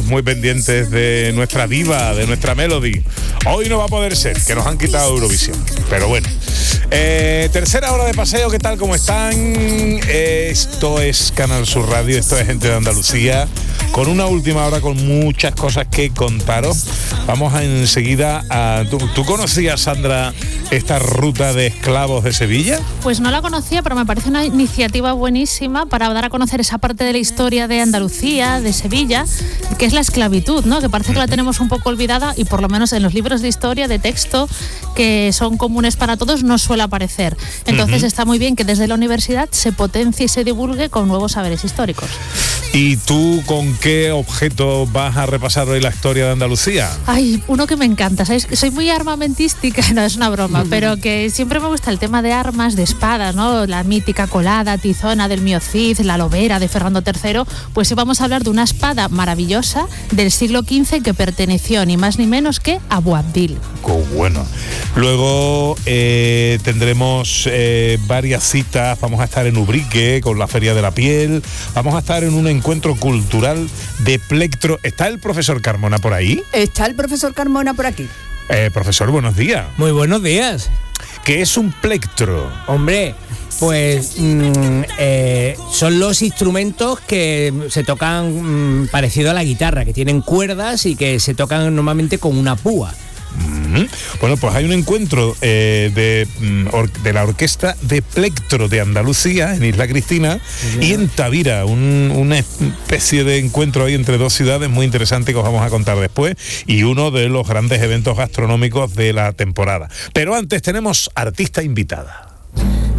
muy pendientes de nuestra diva, de nuestra Melody. Hoy no va a poder ser, que nos han quitado Eurovisión. Pero bueno. Tercera hora de paseo, ¿qué tal? ¿Cómo están? Esto es Canal Sur Radio, esto es Gente de Andalucía, con una última hora con muchas cosas que contaros. Vamos a enseguida a... ¿Tú conocías, Sandra, esta ruta de esclavos de Sevilla? Pues no la conocía, pero me parece una iniciativa buenísima para dar a conocer esa parte de la historia de Andalucía, de Sevilla, que es la esclavitud, ¿no? Que parece que la tenemos un poco olvidada y por lo menos en los libros de historia, de texto, que son comunes para todos, no suele aparecer. Entonces está muy bien que desde la universidad se potencie y se divulgue con nuevos saberes históricos. ¿Y tú con qué objeto vas a repasar hoy la historia de Andalucía? Ay, uno que me encanta, ¿sabes? Soy muy armamentística, no es una broma, pero que siempre me gusta el tema de armas, de espadas, ¿no? La mítica colada, tizona del Mío Cid, la lobera de Fernando III, pues hoy vamos a hablar de una espada maravillosa del siglo XV que perteneció ni más ni menos que a Boabdil. ¡Qué bueno! Luego tendremos varias citas, vamos a estar en Ubrique con la Feria de la Piel, vamos a estar en un encuentro cultural de plectro. ¿Está el profesor Carmona por ahí? Está el profesor Carmona por aquí. Profesor, buenos días. Muy buenos días. ¿Qué es un plectro? Hombre, pues son los instrumentos que se tocan parecido a la guitarra, que tienen cuerdas y que se tocan normalmente con una púa. Bueno, pues hay un encuentro de la Orquesta de Plectro de Andalucía en Isla Cristina y en Tavira, una especie de encuentro ahí entre dos ciudades muy interesante que os vamos a contar después, y uno de los grandes eventos gastronómicos de la temporada. Pero antes tenemos artista invitada.